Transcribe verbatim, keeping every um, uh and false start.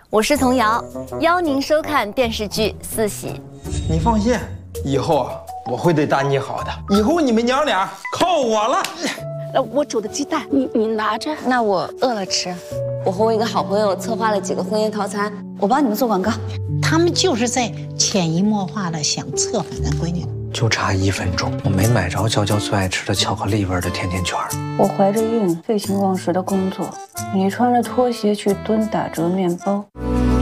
我是童瑶，邀您收看电视剧《四喜》。 你放心，以后我会对大妮好的。以后你们娘俩靠我了。 呃，我煮的鸡蛋，你你拿着。 那我饿了吃。我和我一个好朋友策划了几个婚宴套餐，我帮你们做广告。 他们就是在潜移默化的想策反咱闺女。 就差一分钟，我没买着娇娇最爱吃的巧克力味的甜甜圈。 我怀着孕，废寝忘食的工作，你穿着拖鞋去蹲打折面包。